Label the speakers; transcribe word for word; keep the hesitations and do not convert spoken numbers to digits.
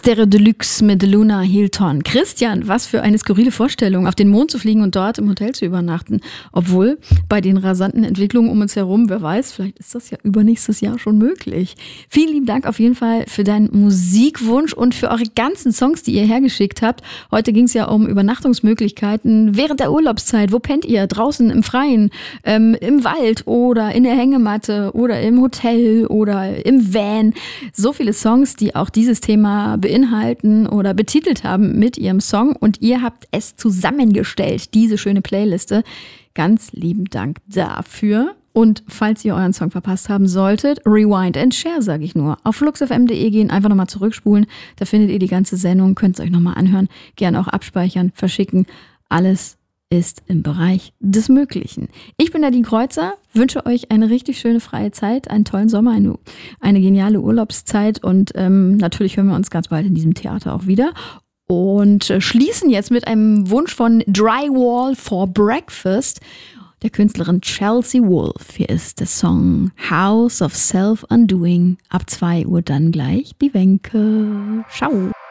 Speaker 1: Stereo Deluxe mit Luna Hilton. Christian, was für eine skurrile Vorstellung, auf den Mond zu fliegen und dort im Hotel zu übernachten. Obwohl bei den rasanten Entwicklungen um uns herum, wer weiß, vielleicht ist das ja übernächstes Jahr schon möglich. Vielen lieben Dank auf jeden Fall für deinen Musikwunsch und für eure ganzen Songs, die ihr hergeschickt habt. Heute ging es ja um Übernachtungsmöglichkeiten während der Urlaubszeit. Wo pennt ihr? Draußen im Freien, ähm, im Wald oder in der Hängematte oder im Hotel oder im Van. So viele Songs, die auch dieses Thema beinhalten oder betitelt haben mit ihrem Song und ihr habt es zusammengestellt, diese schöne Playliste. Ganz lieben Dank dafür. Und falls ihr euren Song verpasst haben solltet, rewind and share, sage ich nur. Auf fluxfm punkt de gehen, einfach nochmal zurückspulen. Da findet ihr die ganze Sendung, könnt es euch nochmal anhören. Gerne auch abspeichern, verschicken. Alles ist im Bereich des Möglichen. Ich bin Nadine Kreuzer, wünsche euch eine richtig schöne freie Zeit, einen tollen Sommer, eine, eine geniale Urlaubszeit und ähm, natürlich hören wir uns ganz bald in diesem Theater auch wieder. Und äh, schließen jetzt mit einem Wunsch von Drywall for Breakfast, der Künstlerin Chelsea Wolfe. Hier ist der Song House of Self-Undoing. Ab zwei Uhr dann gleich die Wenke. Ciao.